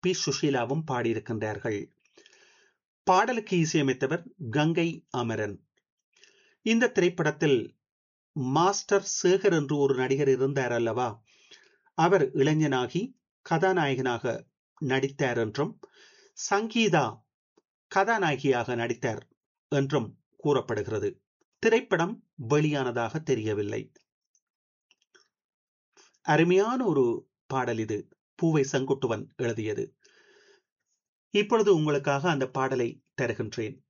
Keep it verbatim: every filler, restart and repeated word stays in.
B சுஷீலாவும் பாடியிருக்கின்றார்கள். பாடலுக்கு இசையமைத்தவர் கங்கை அமரன். இந்த திரைப்படத்தில் மாஸ்டர் சேகர் என்று ஒரு நடிகர் இருந்தார் அல்லவா, அவர் இளைஞனாகி கதாநாயகனாக நடித்தார் என்றும் சங்கீதா கதாநாயகியாக நடித்தார் என்றும் கூறப்படுகிறது. திரைப்படம் வெளியானதாக தெரியவில்லை. அருமையான ஒரு பாடல் இது. பூவை செங்குட்டுவன் எழுதியது. இப்பொழுது உங்களுக்காக அந்த பாடலை தருகின்றேன்.